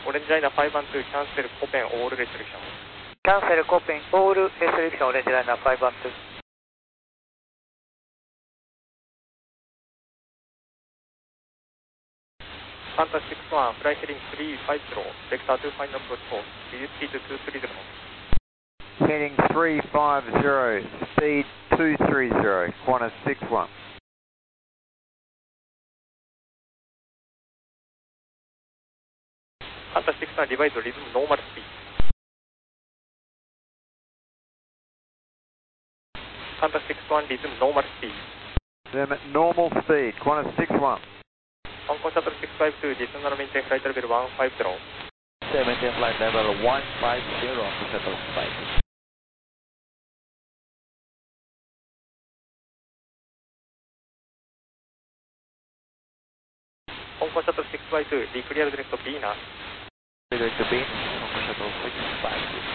オレンジライナー512、キャンセルコペンオールレストリクション。 キャンセルコペンオールレストリクション、オレンジライナー512。 ファンタ61、フライヘリング350、ベクター2ファイナルアプローチ4、スピード230。 Heading 350, speed 230, Qantas 61. ファンタ61、リバイズリズムノーマルスピード。ファンタ61、リズムノーマルスピード。 Limit normal speed, Qantas 61. 香港シャトル652、ディスナルメインテンフライトレベル150。 maintain flight level 150 to settle flight. 香港シャトル652、リクリアルディレクト B な。 Direct to Bean, Hong Kong Shuttle 65.